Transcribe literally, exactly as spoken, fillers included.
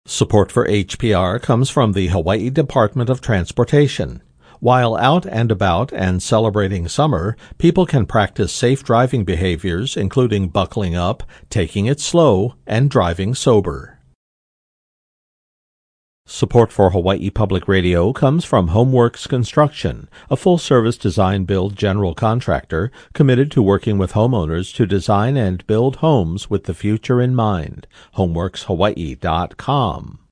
Support for H P R comes from the Hawaii Department of Transportation. While out and about and celebrating summer, people can practice safe driving behaviors, including buckling up, taking it slow, and driving sober. Support for Hawaii Public Radio comes from Homeworks Construction, a full-service design-build general contractor committed to working with homeowners to design and build homes with the future in mind. homeworks hawaii dot com